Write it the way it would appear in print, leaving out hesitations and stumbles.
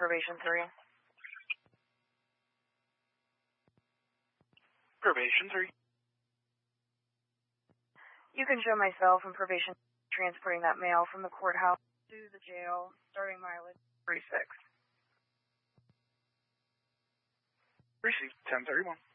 Probation 3. Probation 3. You can show myself and probation transporting that mail from the courthouse to the jail, starting mileage 36. Received 1031.